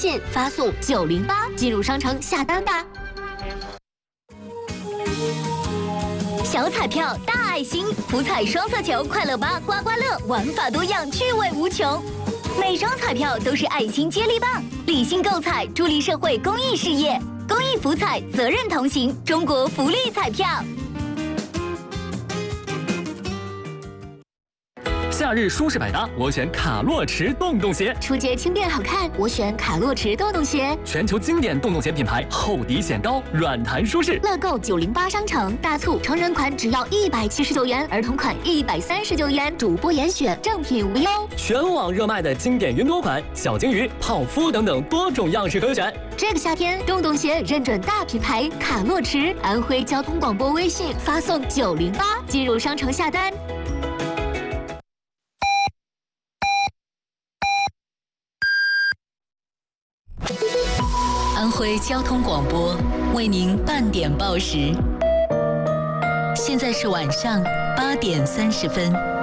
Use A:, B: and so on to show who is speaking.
A: 信发送908进入商城下单吧。小彩票大爱心，福彩双色球快乐8刮刮乐，玩法多样，趣味无穷。每张彩票都是爱心接力棒，理性购彩，助力社会公益事业。公益福彩，责任同行，中国福利彩票。
B: 夏日舒适百搭，我选卡洛驰洞洞鞋。
A: 出街轻便好看，我选卡洛驰洞洞鞋。
B: 全球经典洞洞鞋品牌，厚底显高，软弹舒适。
A: 乐购908商城大促，成人款只要179元，儿童款139元，主播严选，正品无忧。
B: 全网热卖的经典云朵款，小鲸鱼、泡芙等等多种样式可选。
A: 这个夏天，洞洞鞋认准大品牌卡洛驰。安徽交通广播微信发送908进入商城下单。
C: 安徽交通广播为您半点报时，现在是晚上8点30分。